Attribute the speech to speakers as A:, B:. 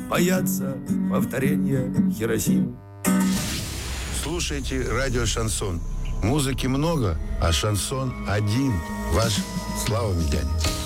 A: боятся повторения Хиросимы.
B: Слушайте радио «Шансон». Музыки много, а шансон один. Ваш Слава Медянин.